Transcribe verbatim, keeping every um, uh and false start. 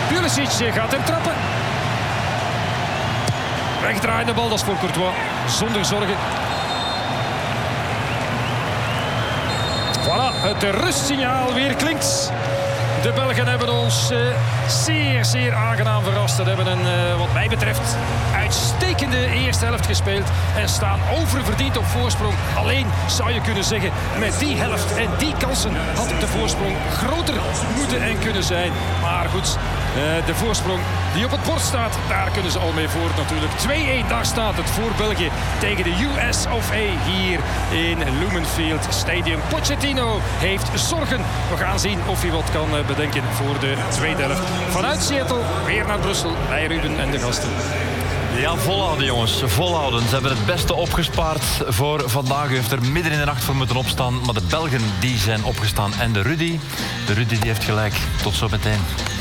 Pulisic gaat hem trappen. Wegdraaiende bal, dat is voor Courtois. Zonder zorgen. Voilà, het rustsignaal weer klinkt. De Belgen hebben ons uh, zeer, zeer aangenaam verrast. Ze hebben een, uh, wat mij betreft, uitstekende eerste helft gespeeld. En staan oververdiend op voorsprong. Alleen zou je kunnen zeggen, met die helft en die kansen had de voorsprong groter moeten en kunnen zijn. Maar goed, uh, de voorsprong die op het bord staat, daar kunnen ze al mee voort natuurlijk. twee-één, daar staat het voor België tegen de U S of A hier in Lumenfield Stadium. Pochettino heeft zorgen. We gaan zien of hij wat kan uh, bedenken voor de tweede helft. Vanuit Seattle weer naar Brussel bij Ruben en de gasten. Ja, volhouden jongens, volhouden. Ze hebben het beste opgespaard voor vandaag. U heeft er midden in de nacht voor moeten opstaan. Maar de Belgen die zijn opgestaan. En de Rudy, de Rudy die heeft gelijk. Tot zo meteen.